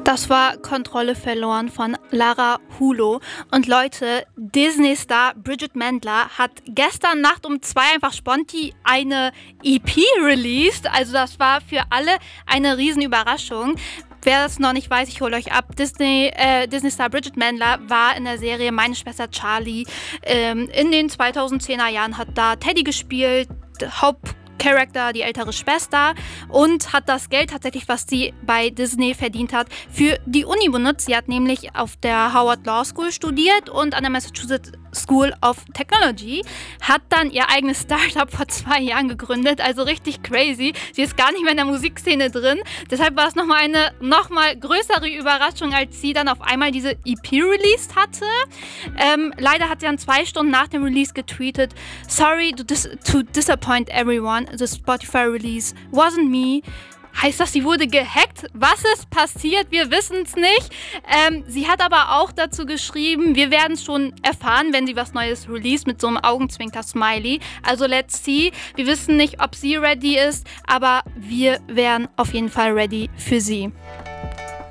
Das war Kontrolle verloren von Lara Hulo. Und Leute, Disney-Star Bridget Mendler hat gestern Nacht um 2 einfach sponti eine EP released. Also das war für alle eine Riesenüberraschung. Wer das noch nicht weiß, ich hole euch ab. Disney-Star Bridget Mendler war in der Serie Meine Schwester Charlie. In den 2010er Jahren hat da Teddy gespielt, Hauptcharakter, die ältere Schwester, und hat das Geld tatsächlich, was sie bei Disney verdient hat, für die Uni benutzt. Sie hat nämlich auf der Howard Law School studiert und an der Massachusetts School of Technology, hat dann ihr eigenes Startup vor 2 Jahren gegründet, also richtig crazy. Sie ist gar nicht mehr in der Musikszene drin, deshalb war es nochmal eine größere Überraschung, als sie dann auf einmal diese EP released hatte. Leider hat sie dann 2 Stunden nach dem Release getweetet: "Sorry to disappoint everyone, the Spotify release wasn't me." Heißt das, sie wurde gehackt? Was ist passiert? Wir wissen es nicht. Sie hat aber auch dazu geschrieben, wir werden es schon erfahren, wenn sie was Neues release, mit so einem Augenzwinker-Smiley. Also let's see. Wir wissen nicht, ob sie ready ist, aber wir wären auf jeden Fall ready für sie.